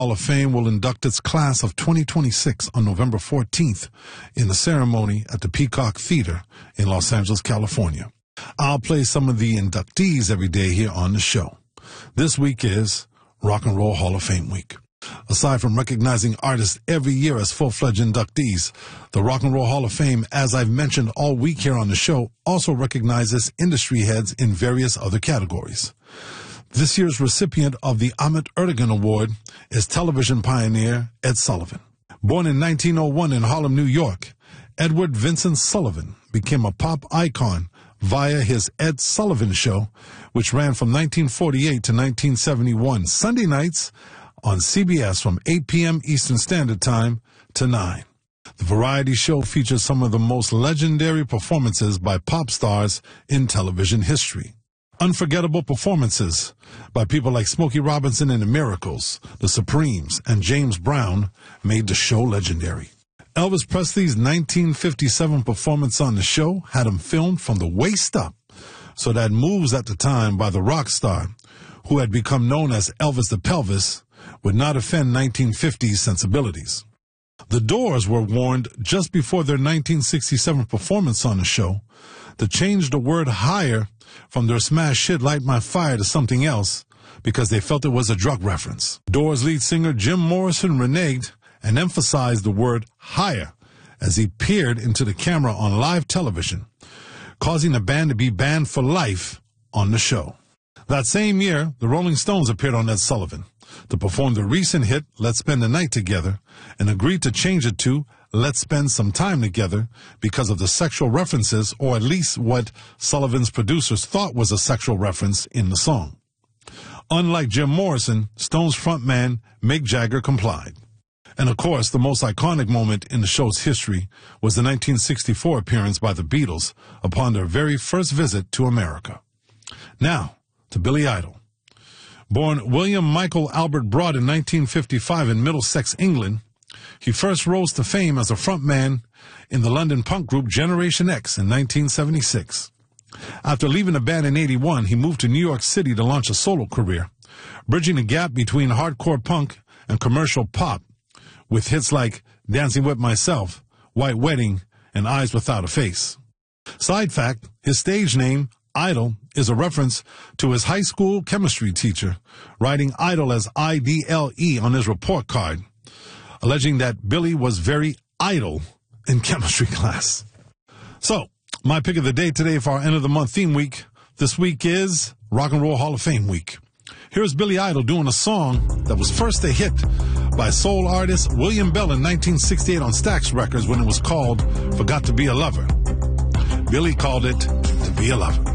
Hall of Fame will induct its class of 2026 on November 14th in the ceremony at the Peacock Theater in Los Angeles, California. I'll play some of the inductees every day here on the show. This week is Rock and Roll Hall of Fame week. Aside from recognizing artists every year as full-fledged inductees, the Rock and Roll Hall of Fame, as I've mentioned all week here on the show, also recognizes industry heads in various other categories. This year's recipient of the Ahmet Ertegun Award is television pioneer Ed Sullivan. Born in 1901 in Harlem, New York, Edward Vincent Sullivan became a pop icon via his Ed Sullivan Show, which ran from 1948 to 1971, Sunday nights on CBS from 8 p.m. Eastern Standard Time to 9. The variety show features some of the most legendary performances by pop stars in television history. Unforgettable performances by people like Smokey Robinson and the Miracles, the Supremes, and James Brown made the show legendary. Elvis Presley's 1957 performance on the show had him filmed from the waist up, so that moves at the time by the rock star, who had become known as Elvis the Pelvis, would not offend 1950s sensibilities. The Doors were warned just before their 1967 performance on the show to change the word higher from their smash hit Light My Fire to something else because they felt it was a drug reference. Doors lead singer Jim Morrison reneged and emphasized the word higher as he peered into the camera on live television, causing the band to be banned for life on the show. That same year, the Rolling Stones appeared on Ed Sullivan to perform the recent hit Let's Spend the Night Together and agreed to change it to Let's Spend Some Time Together because of the sexual references, or at least what Sullivan's producers thought was a sexual reference in the song. Unlike Jim Morrison, Stones frontman Mick Jagger complied. And of course, the most iconic moment in the show's history was the 1964 appearance by the Beatles upon their very first visit to America. Now, to Billy Idol. Born William Michael Albert Broad in 1955 in Middlesex, England, he first rose to fame as a frontman in the London punk group Generation X in 1976. After leaving the band in 1981, he moved to New York City to launch a solo career, bridging the gap between hardcore punk and commercial pop with hits like Dancing With Myself, White Wedding, and Eyes Without a Face. Side fact, his stage name, Idol, is a reference to his high school chemistry teacher, writing Idol as I-D-L-E on his report card, alleging that Billy was very idle in chemistry class. So, my pick of the day today for our end of the month theme week. This week is Rock and Roll Hall of Fame week. Here's Billy Idol doing a song that was first a hit by soul artist William Bell in 1968 on Stax Records when it was called Forgot to Be a Lover. Billy called it To Be a Lover.